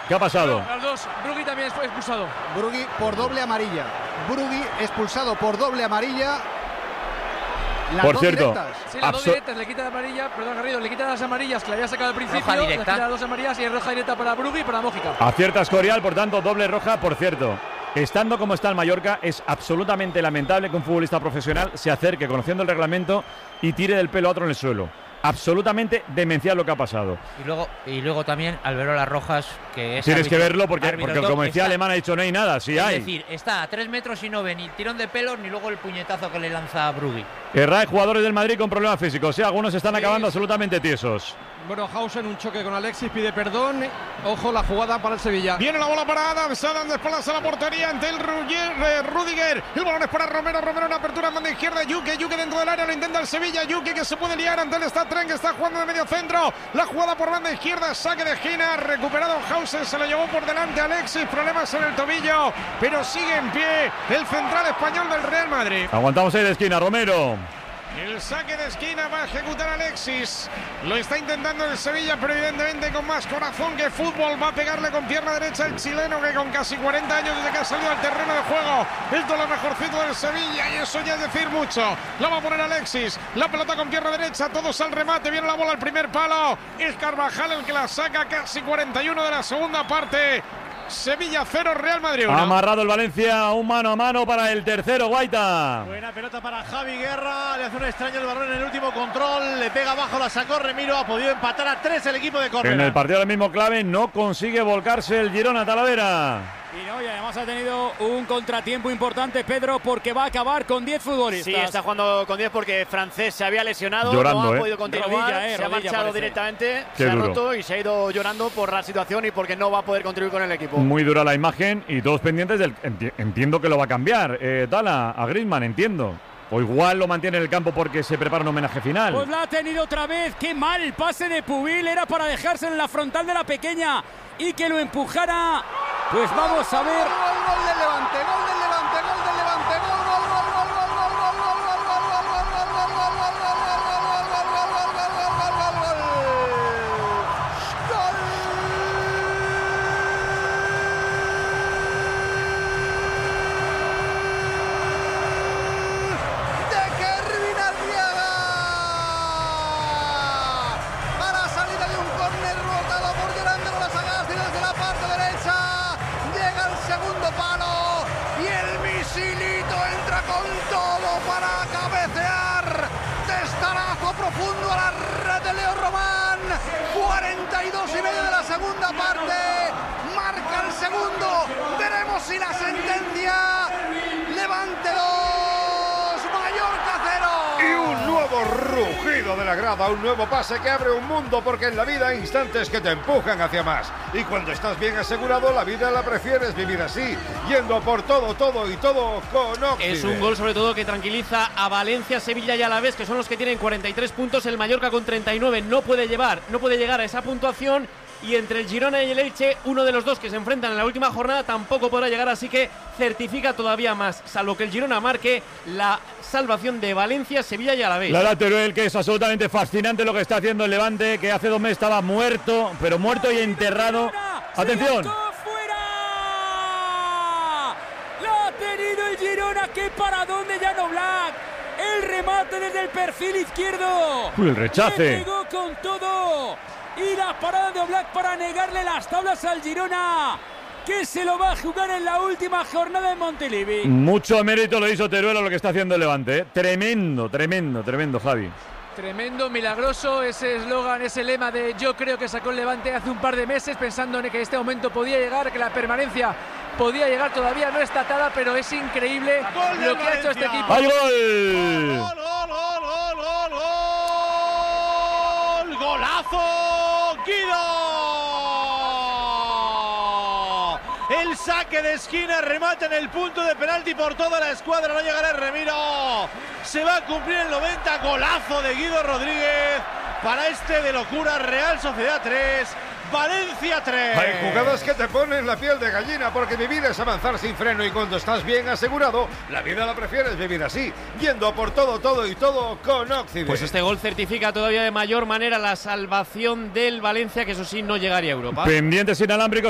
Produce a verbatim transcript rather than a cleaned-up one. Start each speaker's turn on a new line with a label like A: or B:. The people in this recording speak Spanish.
A: ¿Qué ha pasado?
B: Las dos. Brugui también fue expulsado.
C: Brugui por doble amarilla. Brugui expulsado por doble amarilla. Las
A: por
C: dos
A: cierto,
C: directas.
B: Sí, las dos directas, le quita la amarilla, perdón Garrido, le quita las amarillas que le había sacado al principio,
D: roja
B: le
D: directa.
B: quita las dos amarillas y es roja directa para Brugui y para Mójica.
A: Acierta Escorial, por tanto, doble roja. Por cierto, estando como está el Mallorca, es absolutamente lamentable que un futbolista profesional se acerque conociendo el reglamento y tire del pelo a otro en el suelo. Absolutamente demencial lo que ha pasado.
D: Y luego, y luego también Alberola Rojas, que es
A: Tienes
D: árbitro,
A: que verlo porque,
D: árbitro
A: porque
D: top,
A: como decía
D: está,
A: Alemán, ha dicho no hay nada, sí
D: es
A: hay.
D: Es decir, está a tres metros y no ve ni tirón de pelos ni luego el puñetazo que le lanza a Brugui.
A: Erra, jugadores del Madrid con problemas físicos, ¿sí? Algunos están
E: Sí.
A: absolutamente absolutamente tiesos.
E: Bueno, Hausen, un choque con Alexis, pide perdón. Ojo, la jugada para el Sevilla.
F: Viene la bola para Adams, Adams de espaldas a la portería ante el Ruger, eh, Rudiger. El balón es para Romero, Romero en apertura en banda izquierda. Yuke, Yuke dentro del área, lo intenta el Sevilla. Yuke que se puede liar ante el Stadtren, que está jugando de medio centro. La jugada por banda izquierda, saque de esquina, recuperado Hausen, se lo llevó por delante Alexis. Problemas en el tobillo, pero sigue en pie el central español del Real Madrid.
A: Aguantamos ahí de esquina, Romero.
F: El saque de esquina va a ejecutar Alexis. Lo está intentando el Sevilla, pero evidentemente con más corazón que fútbol. Va a pegarle con pierna derecha el chileno, que con casi cuarenta años desde que ha salido al terreno de juego es de lo mejorcito del Sevilla, y eso ya es decir mucho. La va a poner Alexis, la pelota con pierna derecha, todos al remate, viene la bola al primer palo. Es Carvajal el que la saca, casi cuarenta y uno de la segunda parte. Sevilla cero, Real Madrid uno.
A: Ha amarrado el Valencia, un mano a mano para el tercero, Guaita.
G: Buena pelota para Javi Guerra, le hace un extraño el balón en el último control, le pega abajo, la sacó Remiro, ha podido empatar a tres el equipo de Córdoba.
A: En el partido del mismo clave no consigue volcarse el Girona, Talavera.
H: Y no, y además ha tenido un contratiempo importante, Pedro, porque va a acabar con diez futbolistas.
G: Sí, está jugando con diez porque Francés se había lesionado,
A: llorando,
G: no ha
A: eh.
G: podido continuar,
H: Rodilla, eh,
G: se ha
H: rodilla
G: marchado
H: parece.
G: directamente,
A: Qué
G: se
A: duro.
G: ha roto y se ha ido llorando por la situación y porque no va a poder contribuir con el equipo.
A: Muy dura la imagen y todos pendientes del... enti- Entiendo que lo va a cambiar, eh, Tala, a Griezmann, entiendo. O igual lo mantiene en el campo porque se prepara un homenaje final.
H: Pues la ha tenido otra vez. Qué mal el pase de Pubil. Era para dejarse en la frontal de la pequeña y que lo empujara. Pues vamos a ver.
C: Gol, gol del Levante, gol del Levante, gol del Levante, gol, gol, gol, gol, gol, gol, gol, gol, gol, gol, gol, gol, gol, gol, gol, gol, de Kervin Arriaga. Para salida de un córner rotado por Llorando con la Sagasti desde la parte derecha. Llega el segundo palo y el misilito entra con todo para cabecear. Testarazo profundo a la red de Leo Román. cuarenta y dos y medio de la segunda parte. Marca el segundo. Veremos si la sentencia. Levante dos, Mallorca cero.
I: Y un nuevo rugido de la grada, un nuevo pase que abre un mundo, porque en la vida hay instantes que te empujan hacia más. Y cuando estás bien asegurado, la vida la prefieres vivir así, yendo a por todo, todo y todo con Oxide.
J: Es un gol sobre todo que tranquiliza a Valencia, Sevilla y Alavés, que son los que tienen cuarenta y tres puntos. El Mallorca con treinta y nueve no puede llevar, no puede llegar a esa puntuación. Y entre el Girona y el Elche, uno de los dos que se enfrentan en la última jornada tampoco podrá llegar, así que certifica todavía más, salvo que el Girona marque, la salvación de Valencia, Sevilla y Alavés.
A: La da Teruel, que es absolutamente fascinante lo que está haciendo el Levante, que hace dos meses estaba muerto, pero muerto y enterrado. ¡Atención!
H: ¡Fuera! ¡La ha tenido el Girona! ¡Qué paradón de Jan Oblak! El remate desde el perfil izquierdo.
A: Uy, el rechace.
H: Le pegó con todo. Y la parada de Oblak para negarle las tablas al Girona, que se lo va a jugar en la última jornada en Montilivi.
A: Mucho mérito lo hizo Teruel a lo que está haciendo el Levante, ¿eh? Tremendo, tremendo, tremendo, Javi.
B: Tremendo, milagroso, ese eslogan, ese lema de yo creo que sacó el Levante hace un par de meses pensando en que este momento podía llegar, que la permanencia podía llegar, todavía no está atada, pero es increíble lo que ha hecho este equipo.
A: ¡Hay gol!
G: ¡Gol, gol, gol, gol, gol, gol! ¡Golazo! ¡Guido! El saque de esquina, remate en el punto de penalti por toda la escuadra, no llegará Remiro. Se va a cumplir el noventa, golazo de Guido Rodríguez para este de locura. Real Sociedad tres, Valencia tres.
I: Hay jugadas que te ponen la piel de gallina, porque vivir es avanzar sin freno, y cuando estás bien asegurado, la vida la prefieres vivir así, yendo a por todo, todo y todo con Oxide.
J: Pues este gol certifica todavía de mayor manera la salvación del Valencia, que eso sí no llegaría a Europa.
A: Pendientes inalámbricos.